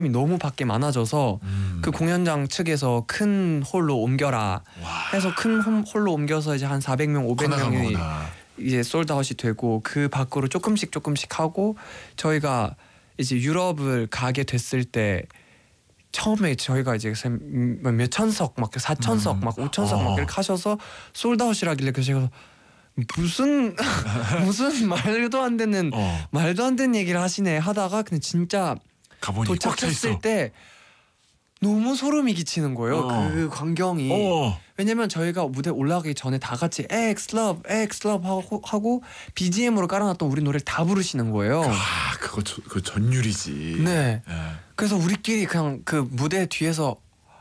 너무 밖에 많아져서 그 공연장 측에서 큰 홀로 옮겨라 해서 큰 홀로 옮겨서 이제 한 400명, 500명이 이제 솔드아웃이 되고 그 밖으로 조금씩 하고 저희가 이제 유럽을 가게 됐을 때 처음에 저희가 이제 몇 천석 막 4천석 막 5천석 막 이렇게 하셔서 솔드아웃이라길래 그래서 제가 무슨 말도 안 되는 얘기를 하시네 하다가 근데 진짜 도착했을 때 너무 소름이 끼치는 거예요. 그 광경이. 왜냐면 저희가 무대 올라가기 전에 다 같이 X Love 하고 BGM으로 깔아놨던 우리 노래를 다 부르시는 거예요. 그거 전율이지. 네. 그래서 우리끼리 그냥 그 무대 뒤에서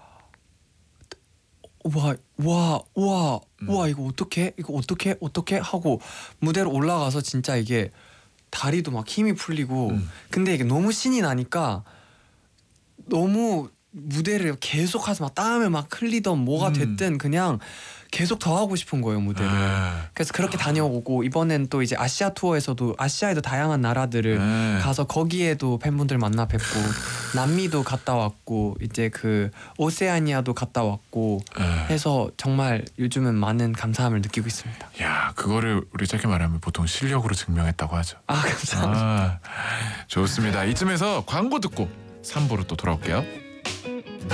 와 이거 어떻게 하고 무대로 올라가서 진짜 이게 다리도 막 힘이 풀리고 근데 이게 너무 신이 나니까 너무 무대를 계속 하서 막 땀을 막 흘리던 뭐가 됐든 그냥 계속 더 하고 싶은 거예요 무대를. 그래서 그렇게 다녀오고 이번엔 또 이제 아시아 투어에서도 아시아에도 다양한 나라들을 가서 거기에도 팬분들 만나 뵙고 남미도 갔다 왔고 이제 그 오세아니아도 갔다 왔고 해서 정말 요즘은 많은 감사함을 느끼고 있습니다. 야, 그거를 우리 짧게 말하면 보통 실력으로 증명했다고 하죠. 감사합니다. 좋습니다. 이쯤에서 광고 듣고 3부로 또 돌아올게요.